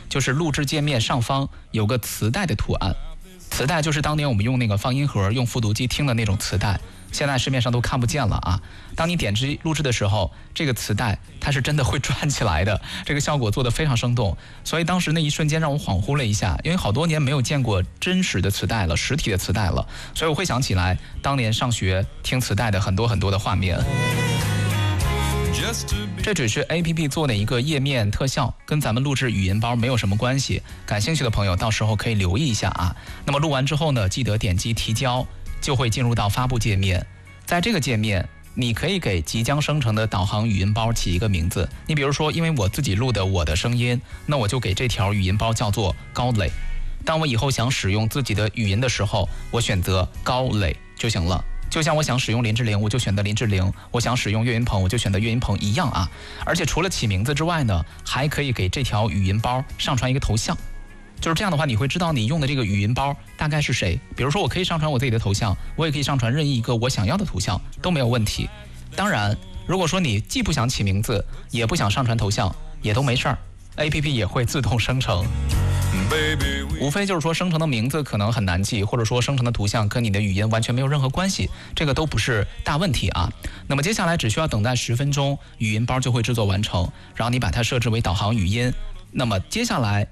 就是录制界面上方有个磁带的图案。磁带就是当年我们用那个放音盒用复读机听的那种磁带，现在市面上都看不见了啊。当你点击录制的时候，这个磁带它是真的会转起来的，这个效果做得非常生动。所以当时那一瞬间让我恍惚了一下，因为好多年没有见过真实的磁带了，实体的磁带了，所以我会想起来当年上学听磁带的很多很多的画面。这只是 APP 做的一个页面特效，跟咱们录制语音包没有什么关系。感兴趣的朋友到时候可以留意一下啊。那么录完之后呢，记得点击提交，就会进入到发布界面。在这个界面，你可以给即将生成的导航语音包起一个名字。你比如说，因为我自己录的我的声音，那我就给这条语音包叫做高磊。当我以后想使用自己的语音的时候，我选择高磊就行了。就像我想使用林志玲，我就选择林志玲；我想使用岳云鹏，我就选择岳云鹏一样啊。而且除了起名字之外呢，还可以给这条语音包上传一个头像。就是这样的话，你会知道你用的这个语音包大概是谁。比如说，我可以上传我自己的头像，我也可以上传任意一个我想要的图像，都没有问题。当然，如果说你既不想起名字，也不想上传头像，也都没事儿 ，APP 也会自动生成。无非就是说生成的名字可能很难记，或者说生成的图像跟你的语音完全没有任何关系，这个都不是大问题啊。那么接下来只需要等待10分钟，语音包就会制作完成，然后你把它设置为导航语音。那么接下来